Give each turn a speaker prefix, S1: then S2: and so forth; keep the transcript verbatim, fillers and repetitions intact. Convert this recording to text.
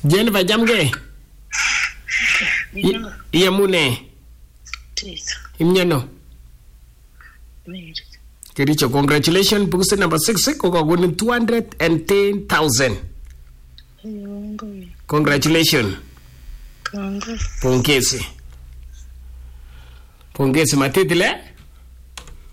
S1: Jennifer jamge. Iya mune.
S2: Tisa.
S1: Imnyano.
S2: Mary.
S1: Kericho, congratulations. Bookset number six, win two hundred ten thousand. Congratulations.
S2: Congrats.
S1: Pongezi. Pongezi matitile.